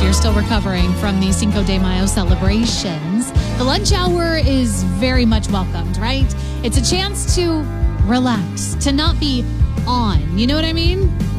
you're still recovering from the Cinco de Mayo celebrations, the lunch hour is very much welcomed, right? It's a chance to relax, to not be on. You know what I mean?